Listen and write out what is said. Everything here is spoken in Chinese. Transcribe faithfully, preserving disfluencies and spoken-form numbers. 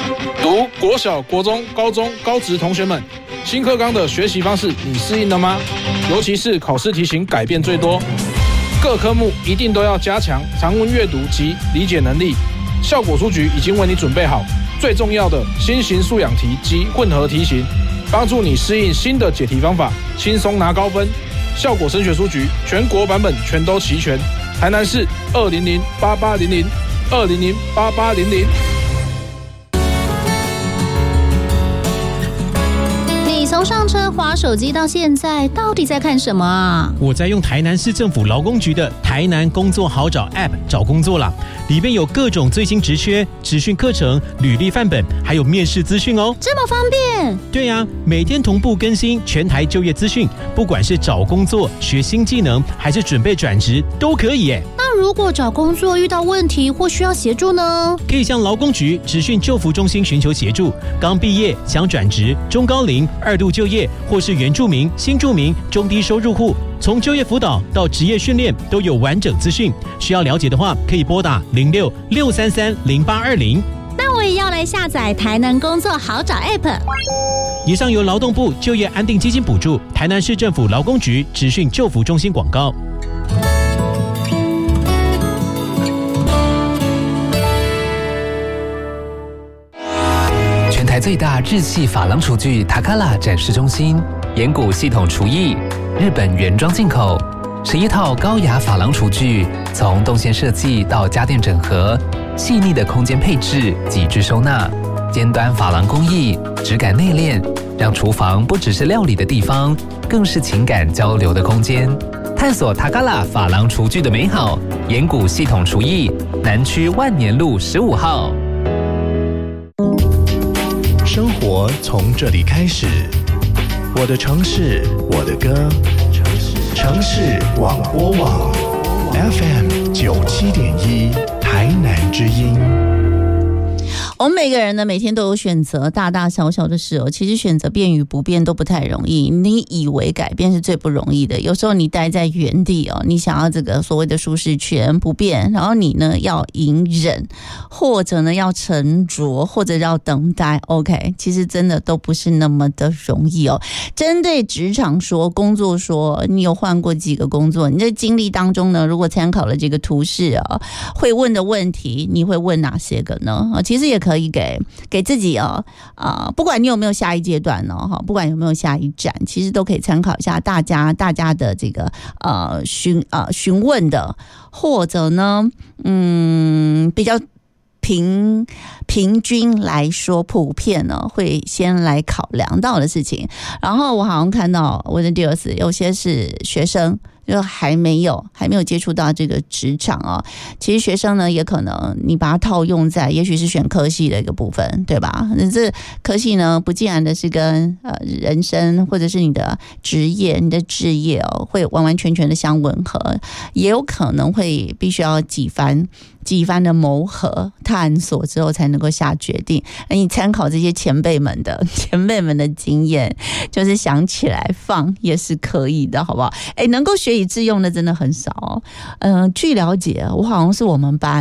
读国小、国中、高中、高职同学们，新课纲的学习方式你适应了吗？尤其是考试题型改变最多，各科目一定都要加强常文阅读及理解能力。效果书局已经为你准备好最重要的新型素养题及混合题型，帮助你适应新的解题方法，轻松拿高分。效果升学书局全国版本全都齐全，台南市二零零八八零零二零零八八零零。 你从上车滑手机到现在，到底在看什么啊？ 我在用台南市政府劳工局的台南工作好找 App 找工作啦，里面有各种最新职缺、职训课程、履历范本，还有面试资讯哦。 这么方便？ 对呀、啊，每天同步更新全台就业资讯，不管是找工作、学新技能，还是准备转职，都可以耶。 那如果找工作遇到问题或需要协助呢？ 可以向劳工局职训就服中心寻求协助。刚毕业想转职、中高龄、二度就业，或是原住民、新住民、中低收入户，从就业辅导到职业训练都有完整资讯。需要了解的话，可以拨打零六六三三零八二零。 那我也要来下载台南工作好找 App。 以上由劳动部就业安定基金补助，台南市政府劳工局职训就服中心广告。 全台最大日系珐琅厨具塔卡拉展示中心，岩谷系统厨艺，日本原装进口，十一套高雅珐琅厨具，从动线设计到家电整合，细腻的空间配置，极致收纳，尖端珐琅工艺，质感内敛，让厨房不只是料理的地方，更是情感交流的空间。探索塔卡拉珐琅厨具的美好，岩谷系统厨艺，南区万年路十五号。 生活从这里开始，我的城市，我的歌，城市广播网 F M 九七点一台南之音。 我们每个人呢，每天都有选择，大大小小的事哦。其实选择变与不变都不太容易。你以为改变是最不容易的，有时候你待在原地哦，你想要这个所谓的舒适圈不变，然后你呢要隐忍，或者呢要沉着，或者要等待。OK， 其实真的都不是那么的容易哦。针对职场说、工作说，你有换过几个工作？你在经历当中呢，如果参考了这个图示啊，会问的问题，你会问哪些个呢？啊，其实也可以给给自己哦，啊、呃，不管你有没有下一阶段哦，哈，不管有没有下一站，其实都可以参考一下大家大家的这个呃询呃询问的，或者呢，嗯，比较平平均来说，普遍呢会先来考量到的事情。然后我好像看到我的第二次，有些是学生。就还没有还没有接触到这个职场哦，其实学生呢也可能你把它套用在也许是选科系的一个部分，对吧？那这科系呢不尽然的是跟呃人生或者是你的职业、你的志业哦会完完全全的相吻合，也有可能会必须要几番几番的谋合探索之后才能够下决定。那你参考这些前辈们的前辈们的经验，就是想起来放也是可以的，好不好？哎，能够学以致用的真的很少哦。嗯、呃，据了解，我好像是我们班